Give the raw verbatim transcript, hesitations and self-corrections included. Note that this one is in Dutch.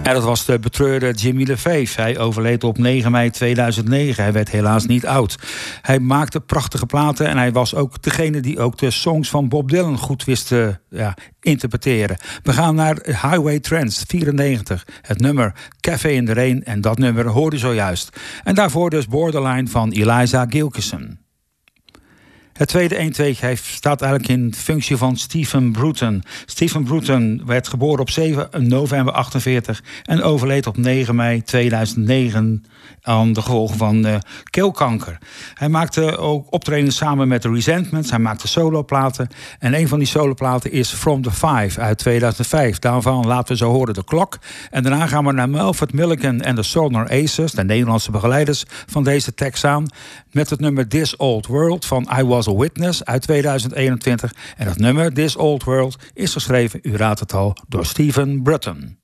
En dat was de betreurde Jimmy LaFave. Hij overleed op negen mei tweeduizend negen. Hij werd helaas niet oud. Hij maakte prachtige platen en hij was ook degene die ook de songs van Bob Dylan goed wist te ja, interpreteren. We gaan naar Highway Trance vierennegentig. Het nummer Café in the Rain en dat nummer hoorde zojuist. En daarvoor dus Borderline van Eliza Gilkyson. Het tweede een-twee staat eigenlijk in functie van Stephen Bruton. Stephen Bruton werd geboren op zeven november achtenveertig en overleed op negen mei tweeduizend negen aan de gevolgen van uh, keelkanker. Hij maakte ook optredens samen met The Resentments. Hij maakte soloplaten. En een van die soloplaten is From the Five uit tweeduizend vijf. Daarvan laten we zo horen de klok. En daarna gaan we naar Melford Milligan en de Southern Aces, de Nederlandse begeleiders van deze Texaan, met het nummer This Old World van I Was a Witness uit tweeduizend eenentwintig. En dat nummer This Old World is geschreven, u raadt het al, door Stephen Bruton.